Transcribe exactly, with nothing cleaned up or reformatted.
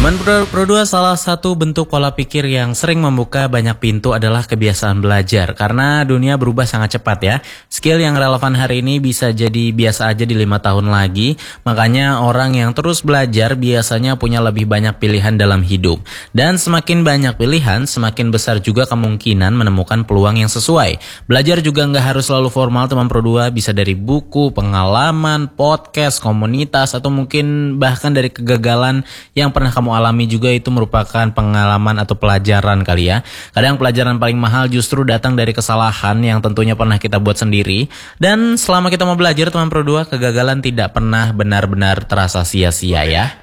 Teman Pro, Pro dua, salah satu bentuk pola pikir yang sering membuka banyak pintu adalah kebiasaan belajar. Karena dunia berubah sangat cepat ya. Skill yang relevan hari ini bisa jadi biasa aja di lima tahun lagi. Makanya orang yang terus belajar biasanya punya lebih banyak pilihan dalam hidup. Dan semakin banyak pilihan, semakin besar juga kemungkinan menemukan peluang yang sesuai. Belajar juga nggak harus selalu formal teman Pro dua, bisa dari buku, pengalaman, podcast, komunitas, atau mungkin bahkan dari kegagalan yang pernah kamu alami juga. Itu merupakan pengalaman atau pelajaran kali ya. Kadang pelajaran paling mahal justru datang dari kesalahan yang tentunya pernah kita buat sendiri. Dan selama kita mau belajar teman Pro dua, kegagalan tidak pernah benar-benar terasa sia-sia ya.